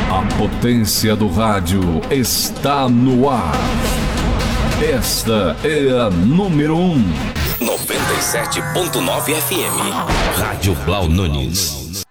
A potência do rádio está no ar. Esta é a número 1. 97.9 FM. Rádio Blau Nunes.